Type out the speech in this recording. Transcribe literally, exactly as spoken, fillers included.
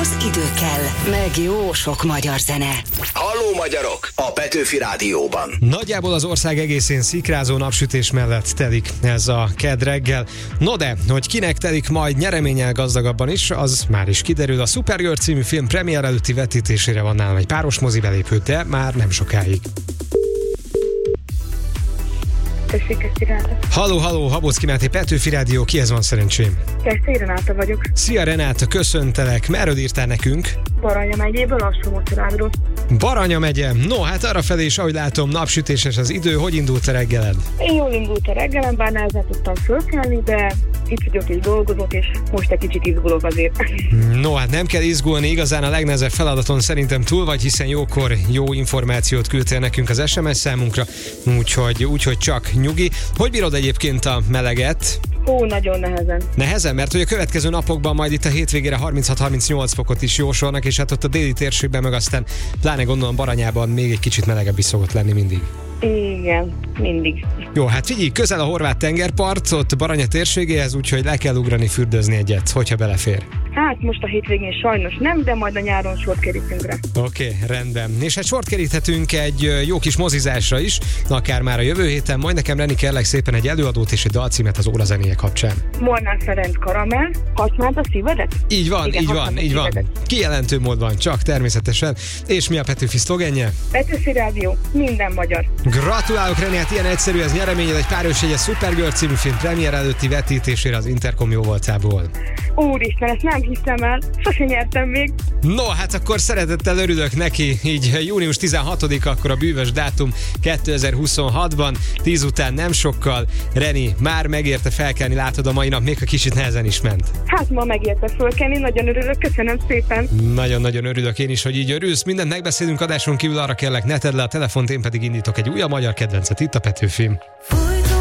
Ahhoz idő kell, meg jó sok magyar zene. Halló magyarok! A Petőfi Rádióban. Nagyjából az ország egészén szikrázó napsütés mellett telik ez a kedd reggel. No de, hogy kinek telik majd nyereménnyel gazdagabban is, az már is kiderül. A Supergirl című film premier előtti vetítésére van nálam egy páros mozi belépő, de már nem sokáig. Halló, halló, Habocki Máté, Petőfi Rádió, kihez van szerencsém? Keszthely Renáta vagyok. Szia Renáta, köszöntelek. Merről írtál nekünk? Baranya megyéből, Alsó-Mocsarágról. Baranya megye. No, hát arrafelé is, ahogy látom, napsütéses az idő. Hogy indult a reggeled? Én jól indult a reggelem, bár nehezen tudtam fölkelni, de itt vagyok és dolgozok, és most egy kicsit izgulok azért. No, hát nem kell izgulni, igazán a legnehezebb feladaton szerintem túl vagy, hiszen jókor jó információt küldtél nekünk az es em es számunkra, úgyhogy, úgyhogy csak nyugi. Hogy bírod egyébként a meleget? Hú, nagyon nehezen. Nehezen, mert hogy a következő napokban majd itt a hétvégére harminchat-harmincnyolc fokot is jósolnak, és hát ott a déli térségben, meg aztán pláne gondolom Baranyában még egy kicsit melegebb is szokott lenni mindig. Igen, mindig. Jó, hát figyelj, közel a horvát tengerpart, ott Baranya térségéhez, úgyhogy le kell ugrani fürdőzni egyet, hogyha belefér. Hát most a hétvégén sajnos nem, de majd a nyáron sort kerítünk rá. Oké, okay, rendben. És hát sort keríthetünk egy jó kis mozizásra is, akár már a jövő héten, majd nekem Reni kérlek szépen egy előadót és egy dalcímet az órazenéje kapcsán. Molnár Ferenc Karamell, használd a szívedet? Így van, Igen, így van, így van. Kijelentő módban, csak természetesen. És mi a Petőfi szlogenje? Petőfi Rádió, minden magyar. Gratulálok Reni, hát ilyen egyszerű, ez nyereményed egy párosjegye Supergirl című film premier előtti vetítésére az Intercom jóvoltából. Úristen, ezt nem hiszem el, sose nyertem még. No, hát akkor szeretettel örülök neki, így június tizenhatodika, akkor a bűvös dátum kétezer-huszonhatban, tíz után nem sokkal. Reni, már megérte felkelni, látod a mai nap, még a kicsit nehezen is ment. Hát ma megérte fölkelni, nagyon örülök, köszönöm szépen. Nagyon-nagyon örülök én is, hogy így örülsz. Mindent megbeszélünk adáson kívül, arra kérlek, ne tedd le a telefont, én pedig indítok egy újabb magyar kedvencet itt a Petőfin.